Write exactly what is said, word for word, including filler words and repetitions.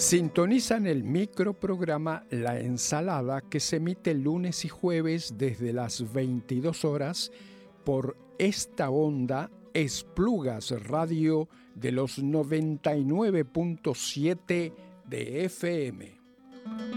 Sintonizan el microprograma La Ensalada, que se emite lunes y jueves desde las veintidós horas por esta onda Esplugas Radio de los noventa y nueve punto siete de F M.